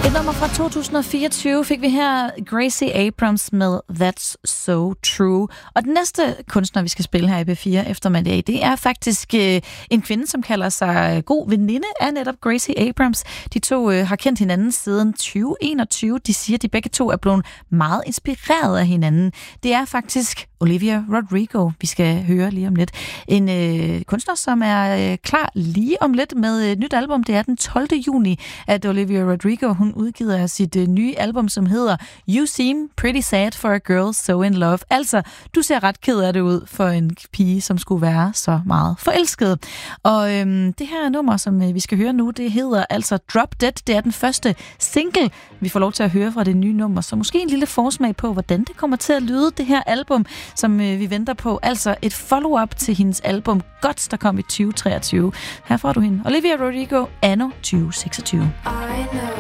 Et nummer fra 2024 fik vi her Gracie Abrams med That's So True. Og den næste kunstner, vi skal spille her i B4 eftermiddag, det er faktisk en kvinde, som kalder sig god veninde af netop Gracie Abrams. De to har kendt hinanden siden 2021. De siger, at de begge to er blevet meget inspireret af hinanden. Det er faktisk Olivia Rodrigo, vi skal høre lige om lidt. En kunstner, som er klar lige om lidt med et nyt album. Det er den 12. juni, at Olivia Rodrigo, hun udgiver sit nye album, som hedder You Seem Pretty Sad for a Girl So In Love. Altså, du ser ret ked af det ud for en pige, som skulle være så meget forelsket. Og det her nummer, som vi skal høre nu, det hedder altså Drop Dead. Det er den første single, vi får lov til at høre fra det nye nummer. Så måske en lille forsmag på, hvordan det kommer til at lyde, det her album, som vi venter på. Altså et follow-up til hendes album Guts, der kom i 2023. Her får du hende. Olivia Rodrigo, anno 2026. I know